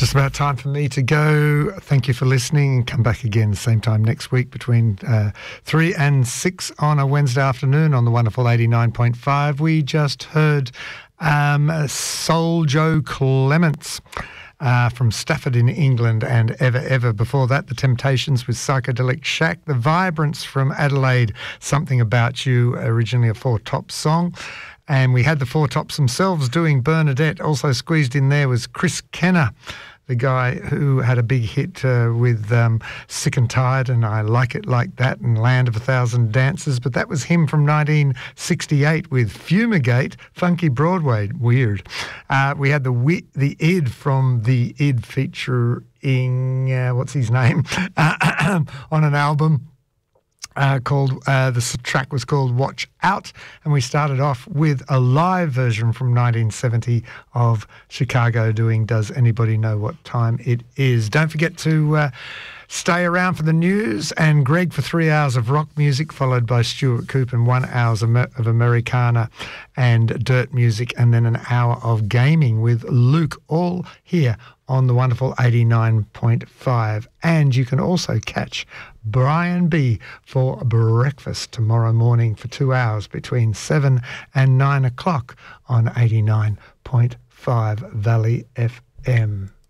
just about time for me to go. Thank you for listening. Come back again same time next week between 3 and 6 on a Wednesday afternoon on the wonderful 89.5. We just heard Soul Joe Clements from Stafford in England, and Ever before that, The Temptations with Psychedelic Shack, The Vibrants from Adelaide, Something About You, originally a Four Tops song. And we had the Four Tops themselves doing Bernadette. Also squeezed in there was Chris Kenner, the guy who had a big hit with Sick and Tired and I Like It Like That and Land of a Thousand Dances. But that was him from 1968 with Fumigate, Funky Broadway. Weird. We had the Id from the Id featuring, what's his name, on an album. Called the track was called Watch Out, and we started off with a live version from 1970 of Chicago doing Does Anybody Know What Time It Is. Don't forget to stay around for the news and Greg for 3 hours of rock music, followed by Stuart Coop and 1 hour of Americana and dirt music, and then an hour of gaming with Luke, all here on the wonderful 89.5. And you can also catch Brian B for breakfast tomorrow morning for 2 hours between 7 and 9 o'clock on 89.5 Valley FM.